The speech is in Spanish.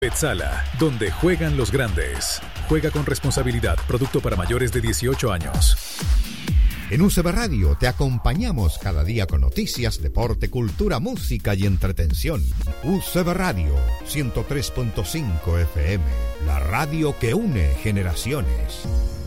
Petzala, donde juegan los grandes. Juega con responsabilidad. Producto para mayores de 18 años. En UCB Radio te acompañamos cada día con noticias, deporte, cultura, música y entretención. UCB Radio 103.5 FM, la radio que une generaciones.